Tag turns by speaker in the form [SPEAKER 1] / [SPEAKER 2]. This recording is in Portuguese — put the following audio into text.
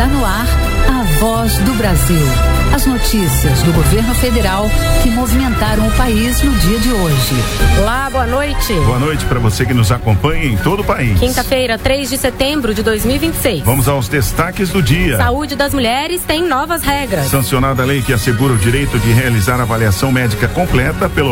[SPEAKER 1] Está no ar a Voz do Brasil. As notícias do governo federal que movimentaram o país no dia de hoje.
[SPEAKER 2] Olá, boa noite.
[SPEAKER 3] Boa noite para você que nos acompanha em todo o país.
[SPEAKER 2] Quinta-feira, 3 de setembro de 2026.
[SPEAKER 3] Vamos aos destaques do dia.
[SPEAKER 2] Saúde das mulheres tem novas regras.
[SPEAKER 3] Sancionada a lei que assegura o direito de realizar avaliação médica completa pelo